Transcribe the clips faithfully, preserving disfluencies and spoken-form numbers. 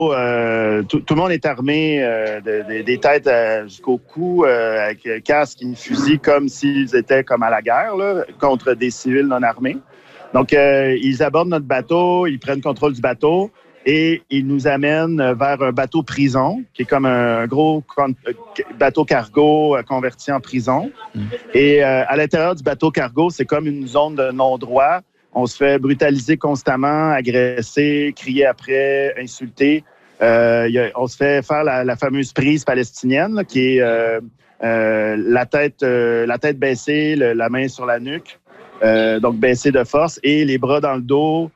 euh, tout, tout le monde est armé euh, de, de, des têtes euh, jusqu'au cou, euh, avec casque et fusil, comme s'ils étaient comme à la guerre, là, contre des civils non armés. Donc, euh, ils abordent notre bateau, ils prennent contrôle du bateau et ils nous amènent vers un bateau prison, qui est comme un gros bateau cargo converti en prison. Mmh. Et euh, à l'intérieur du bateau cargo, c'est comme une zone de non-droit. On se fait brutaliser constamment, agresser, crier après, insulter. Euh, y a, on se fait faire la, la fameuse prise palestinienne, là, qui est euh, euh, la tête, euh, la tête baissée, le, la main sur la nuque. Euh, donc, baisser de force et les bras dans le dos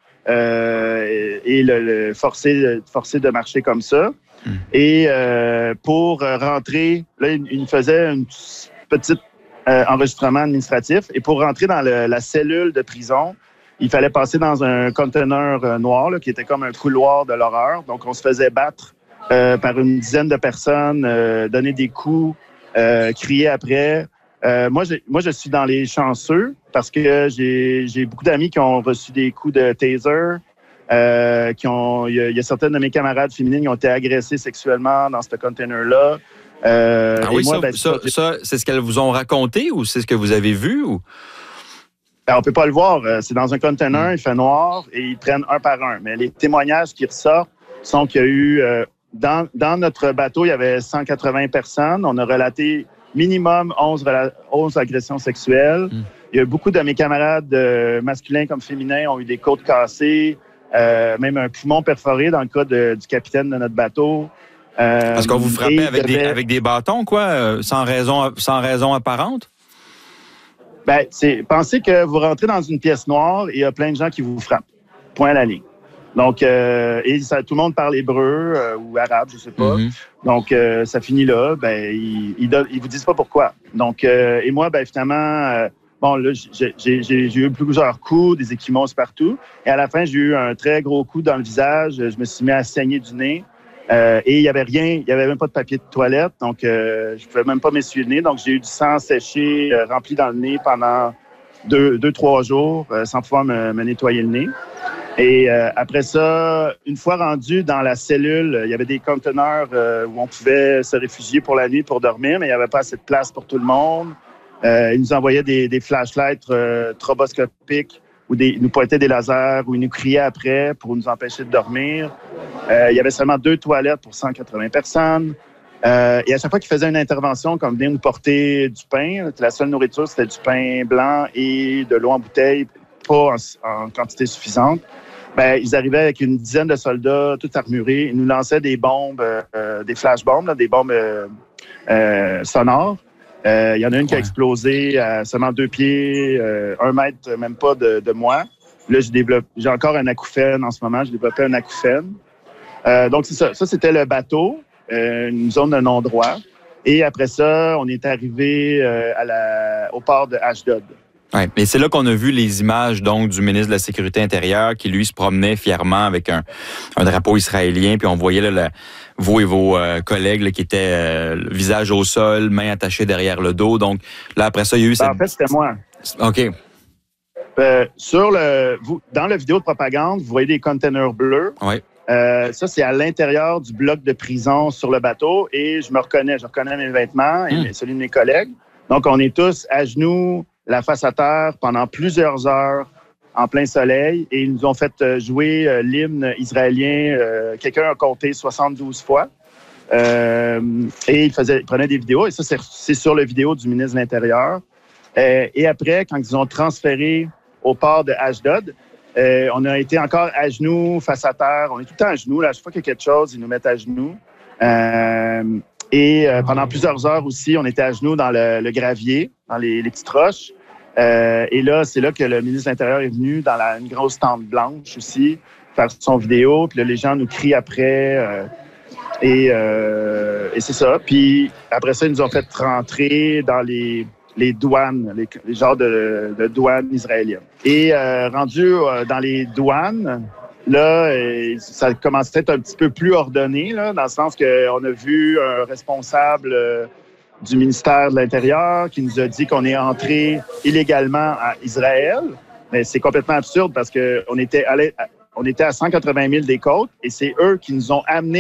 euh, et, et le, le forcer, forcer de marcher comme ça. Mmh. Et euh, pour rentrer, là, il, il faisait un petit euh, enregistrement administratif. Et pour rentrer dans le, la cellule de prison, il fallait passer dans un conteneur euh, noir là, qui était comme un couloir de l'horreur. Donc, on se faisait battre euh, par une dizaine de personnes, euh, donner des coups, euh, crier après. Euh, moi, je, moi, je suis dans les chanceux parce que j'ai, j'ai beaucoup d'amis qui ont reçu des coups de taser. Euh, qui ont, il y, a, il y a certaines de mes camarades féminines qui ont été agressées sexuellement dans ce container-là. Euh, ah oui, moi, ça, ben, ça, ça, ça, c'est ce qu'elles vous ont raconté ou c'est ce que vous avez vu? Ou? Ben, on peut pas le voir. C'est dans un container, il fait noir et ils prennent un par un. Mais les témoignages qui ressortent sont qu'il y a eu... Euh, dans, dans notre bateau, il y avait cent quatre-vingts personnes. On a relaté minimum onze, onze agressions sexuelles. Mm. Il y a beaucoup de mes camarades euh, masculins comme féminins ont eu des côtes cassées, euh, même un poumon perforé dans le cas de, du capitaine de notre bateau. Euh, Parce qu'on vous frappait avec, devait... des, avec des bâtons, quoi, euh, sans raison, sans raison apparente? Ben, c'est, pensez que vous rentrez dans une pièce noire et il y a plein de gens qui vous frappent. Point à la ligne. Donc, euh, et ça, tout le monde parle hébreu euh, ou arabe, je sais pas. Mm-hmm. Donc, euh, ça finit là. Ben, ils, ils, don- ils vous disent pas pourquoi. Donc, euh, et moi, ben, finalement, euh, bon, là, j'ai, j'ai, j'ai, j'ai eu plusieurs coups, des échymoses partout. Et à la fin, j'ai eu un très gros coup dans le visage. Je me suis mis à saigner du nez. Euh, et il y avait rien, il y avait même pas de papier de toilette. Donc, euh, je pouvais même pas m'essuyer le nez. Donc, j'ai eu du sang séché, euh, rempli dans le nez pendant deux, deux trois jours, euh, sans pouvoir me, me nettoyer le nez. Et euh, après ça, une fois rendu dans la cellule, il y avait des conteneurs euh, où on pouvait se réfugier pour la nuit pour dormir, mais il n'y avait pas assez de place pour tout le monde. Euh, ils nous envoyaient des, des flashlights euh, stroboscopiques où des, ils nous pointaient des lasers, où ils nous criaient après pour nous empêcher de dormir. Euh, il y avait seulement deux toilettes pour cent quatre-vingts personnes. Euh, et à chaque fois qu'ils faisaient une intervention, comme venir nous porter du pain, la seule nourriture, c'était du pain blanc et de l'eau en bouteille, pas en, en quantité suffisante. Ben, ils arrivaient avec une dizaine de soldats, tout armurés. Ils nous lançaient des bombes, euh, des flashbombes, là, des bombes euh, euh, sonores. Euh, il y en a une ouais. qui a explosé à seulement deux pieds, euh, un mètre, même pas de, de moi. Là, je développe, j'ai encore un acouphène en ce moment. J'ai développé un acouphène. Euh, donc, c'est ça. Ça, c'était le bateau, euh, une zone de non-droit. Et après ça, on est arrivé euh, à la, au port de Ashdod. Oui, mais c'est là qu'on a vu les images donc du ministre de la Sécurité intérieure qui, lui, se promenait fièrement avec un, un drapeau israélien. Puis on voyait là, la, vous et vos euh, collègues là, qui étaient euh, le visage au sol, mains attachées derrière le dos. Donc là, après ça, il y a eu ben, cette... En fait, c'était moi. OK. Euh, sur le, vous, dans la vidéo de propagande, vous voyez des containers bleus. Oui. Euh, ça, c'est à l'intérieur du bloc de prison sur le bateau. Et je me reconnais. Je reconnais mes vêtements et mmh. celui de mes collègues. Donc, on est tous à genoux, la face à terre, pendant plusieurs heures, en plein soleil. Et ils nous ont fait jouer euh, l'hymne israélien. Euh, quelqu'un a compté soixante-douze fois. Euh, et il, faisait, il prenait des vidéos. Et ça, c'est, c'est sur la vidéo du ministre de l'Intérieur. Euh, et après, quand ils ont transféré au port de Ashdod, euh, on a été encore à genoux, face à terre. On est tout le temps à genoux. Là. À chaque fois qu'il y a quelque chose, ils nous mettent à genoux. Euh, et euh, pendant plusieurs heures aussi, on était à genoux dans le, le gravier, dans les, les petites roches. Euh, et là, c'est là que le ministre de l'Intérieur est venu dans la, une grosse tente blanche aussi, faire son vidéo. Puis là, les gens nous crient après. Euh, et, euh, et c'est ça. Puis après ça, ils nous ont fait rentrer dans les... les douanes, les, les genres de, de douanes israéliennes. Et euh, rendu euh, dans les douanes, là, euh, ça commençait à être un petit peu plus ordonné, là, dans le sens qu'on a vu un responsable euh, du ministère de l'Intérieur qui nous a dit qu'on est entré illégalement à Israël. Mais c'est complètement absurde parce qu'on était, allé, on était à cent quatre-vingt mille des côtes et c'est eux qui nous ont amenés